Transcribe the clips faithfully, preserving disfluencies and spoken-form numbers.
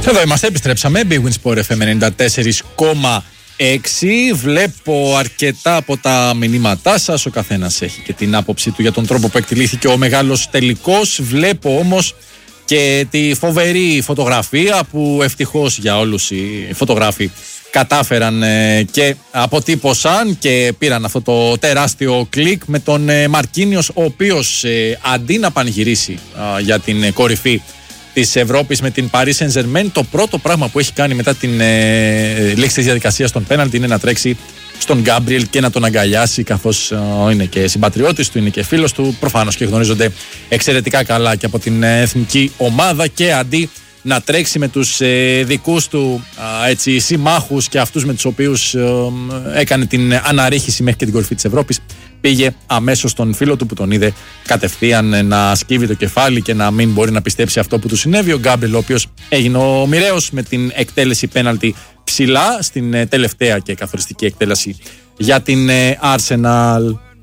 Εδώ είμαστε, επιστρέψαμε. Big Win Sport εφ εμ ενενήντα τέσσερα κόμμα έξι. Βλέπω αρκετά από τα μηνύματά σας. Ο καθένας έχει και την άποψή του για τον τρόπο που εκτελήθηκε ο μεγάλος τελικός. Βλέπω όμως και τη φοβερή φωτογραφία που ευτυχώς για όλους οι φωτογράφοι κατάφεραν και αποτύπωσαν και πήραν αυτό το τεράστιο κλικ με τον Μαρκίνιος, ο οποίος αντί να πανηγυρίσει για την κορυφή της Ευρώπης με την Paris Saint-Germain, το πρώτο πράγμα που έχει κάνει μετά την ε, λήξη της διαδικασίας των πέναλτι είναι να τρέξει στον Γκάμπριελ και να τον αγκαλιάσει, καθώς ε, είναι και συμπατριώτης του, είναι και φίλος του, προφανώς και γνωρίζονται εξαιρετικά καλά και από την ε, εθνική ομάδα, και αντί να τρέξει με τους ε, δικούς του ε, έτσι, συμμάχους και αυτούς με τους οποίους ε, έκανε την αναρρίχηση μέχρι και την κορυφή της Ευρώπης, πήγε αμέσως στον φίλο του που τον είδε κατευθείαν να σκύβει το κεφάλι και να μην μπορεί να πιστέψει αυτό που του συνέβη. Ο Γκάμπριελ, ο οποίος έγινε ο μοιραίος με την εκτέλεση πέναλτι ψηλά στην τελευταία και καθοριστική εκτέλεση για την Arsenal.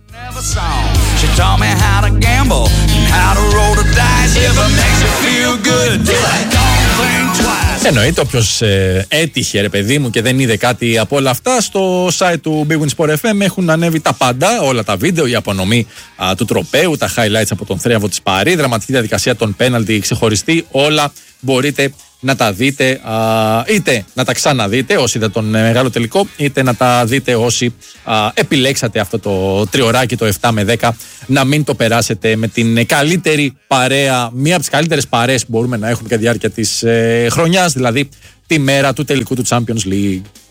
Εννοείται, όποιος ε, έτυχε ρε παιδί μου και δεν είδε κάτι από όλα αυτά, στο site του Big Win Sport εφ εμ έχουν ανέβει τα πάντα, όλα τα βίντεο, η απονομή α, του τροπαίου, τα highlights από τον θρίαμβο της Παρί, δραματική διαδικασία των πέναλτι ξεχωριστή, όλα μπορείτε να τα δείτε, α, είτε να τα ξαναδείτε όσοι είδατε τον μεγάλο τελικό, είτε να τα δείτε όσοι α, επιλέξατε αυτό το τριωράκι, το επτά με δέκα, να μην το περάσετε με την καλύτερη παρέα, μία από τις καλύτερες παρέες που μπορούμε να έχουμε κατά τη διάρκεια της ε, χρονιάς, δηλαδή τη μέρα του τελικού του Champions League.